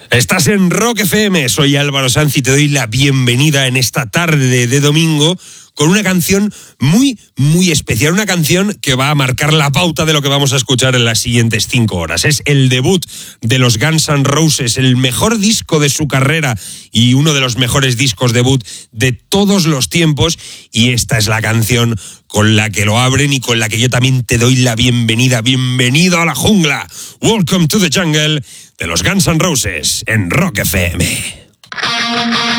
Estás en Rock FM, soy Álvaro Sanz y te doy la bienvenida en esta tarde de domingo con una canción muy, muy especial, una canción que va a marcar la pauta de lo que vamos a escuchar en las siguientes 5 horas. Es el debut de los Guns N' Roses, el mejor disco de su carrera y uno de los mejores discos debut de todos los tiempos, y esta es la canción con la que lo abren y con la que yo también te doy la bienvenida. Bienvenido a la jungla. Welcome to the jungle de los Guns N' Roses en Rock FM.